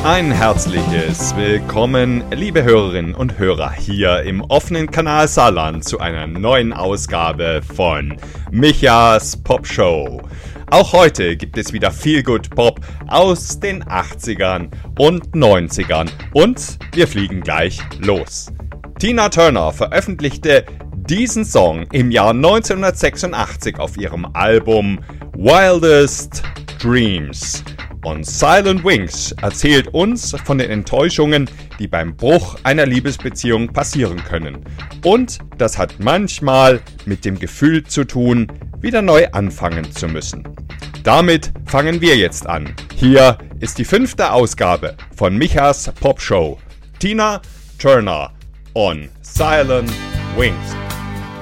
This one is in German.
Ein herzliches Willkommen, liebe Hörerinnen und Hörer, hier im offenen Kanal Saarland zu einer neuen Ausgabe von Michas Pop Show. Auch heute gibt es wieder Feel Good Pop aus den 80ern und 90ern und wir fliegen gleich los. Tina Turner veröffentlichte diesen Song im Jahr 1986 auf ihrem Album Wildest Dreams. Und Silent Wings erzählt uns von den Enttäuschungen, die beim Bruch einer Liebesbeziehung passieren können. Und das hat manchmal mit dem Gefühl zu tun, wieder neu anfangen zu müssen. Damit fangen wir jetzt an. Hier ist die 5. Ausgabe von Michas Pop Show. Tina Turner on Silent Wings.